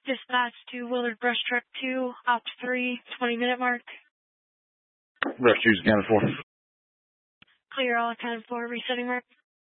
Dispatch to Willard Brush Truck 2, Op 3, 20-minute mark. Brush 2's accounted for. Clear all accounted for, resetting mark.